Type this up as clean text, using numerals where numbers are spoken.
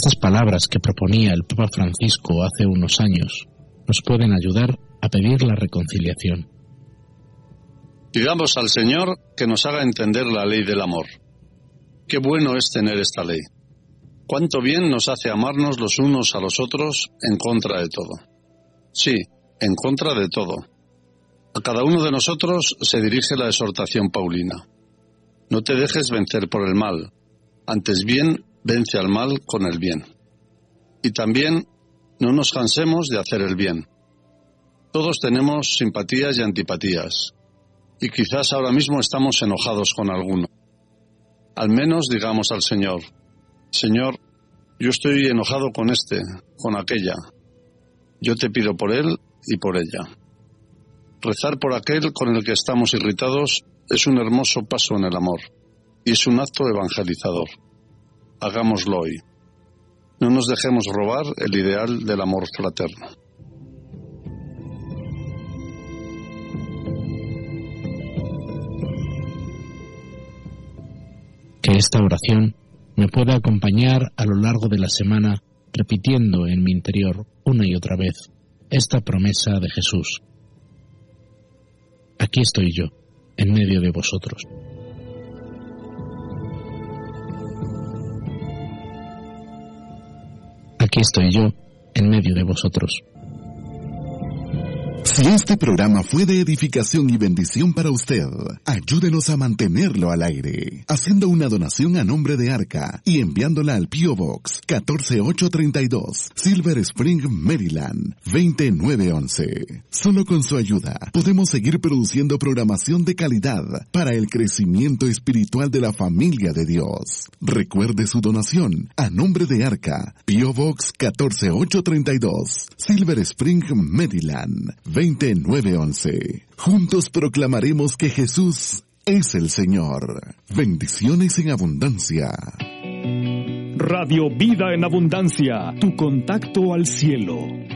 Estas palabras que proponía el Papa Francisco hace unos años nos pueden ayudar a pedir la reconciliación. Pidamos al Señor que nos haga entender la ley del amor. Qué bueno es tener esta ley. Cuánto bien nos hace amarnos los unos a los otros en contra de todo. Sí, en contra de todo. A cada uno de nosotros se dirige la exhortación paulina. No te dejes vencer por el mal, antes bien vence al mal con el bien. Y también no nos cansemos de hacer el bien. Todos tenemos simpatías y antipatías, y quizás ahora mismo estamos enojados con alguno. Al menos digamos al Señor: Señor, yo estoy enojado con este, con aquella. Yo te pido por él y por ella. Rezar por aquel con el que estamos irritados es un hermoso paso en el amor, y es un acto evangelizador. Hagámoslo hoy. No nos dejemos robar el ideal del amor fraterno. Que esta oración me pueda acompañar a lo largo de la semana, repitiendo en mi interior una y otra vez esta promesa de Jesús. Aquí estoy yo, en medio de vosotros. Aquí estoy yo, en medio de vosotros. Si este programa fue de edificación y bendición para usted, ayúdenos a mantenerlo al aire, haciendo una donación a nombre de Arca y enviándola al P.O. Box 14832, Silver Spring, Maryland, 20911. Solo con su ayuda podemos seguir produciendo programación de calidad para el crecimiento espiritual de la familia de Dios. Recuerde su donación a nombre de Arca, P.O. Box 14832, Silver Spring, Maryland, 20911. Juntos proclamaremos que Jesús es el Señor. Bendiciones en abundancia. Radio Vida en Abundancia, tu contacto al cielo.